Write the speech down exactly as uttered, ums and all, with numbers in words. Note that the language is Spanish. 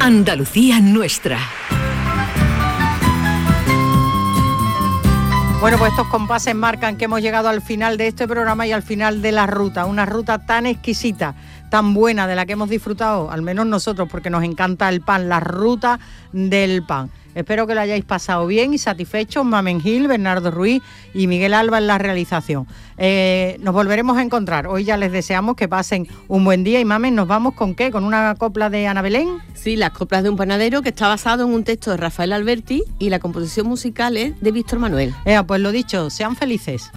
Andalucía nuestra. Bueno, pues estos compases marcan que hemos llegado al final de este programa y al final de la ruta, una ruta tan exquisita, tan buena, de la que hemos disfrutado, al menos nosotros, porque nos encanta el pan, la ruta del pan. Espero que lo hayáis pasado bien y satisfechos, Mamen Gil, Bernardo Ruiz y Miguel Alba en la realización. Eh, nos volveremos a encontrar. Hoy ya les deseamos que pasen un buen día. Y Mamen, ¿nos vamos con qué? ¿Con una copla de Ana Belén? Sí, Las coplas de un panadero, que está basado en un texto de Rafael Alberti, y la composición musical es de Víctor Manuel. Eh, pues lo dicho, sean felices.